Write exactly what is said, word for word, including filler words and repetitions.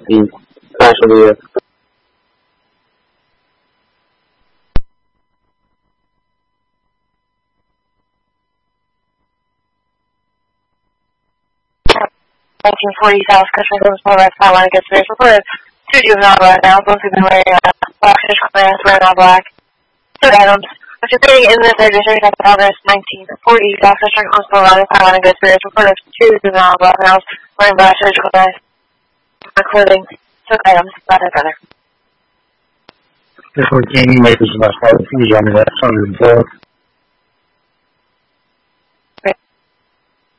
the crash of the year. nineteen forty South Cushman Hills, North Carolina gets raised reported. Two juvenile black now, both have been wearing uh, black fish clothes, wearing all black. Two Adams, participating in the third district of August nineteen forty South Cushman Hills, North Carolina gets raised reported. Two juvenile black males wearing black fish clothes, clothing. Two Adams, not their brother. Therefore, gaming makers of that part of the on the left side of the board.